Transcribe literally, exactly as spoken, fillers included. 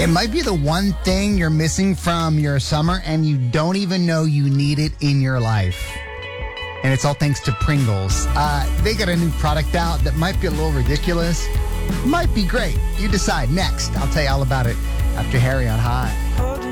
It might be the one thing you're missing from your summer and you don't even know you need it in your life. And it's all thanks to Pringles. Uh, they got a new product out that might be a little ridiculous, might be great. You decide. Next, I'll tell you all about it after Harry on High.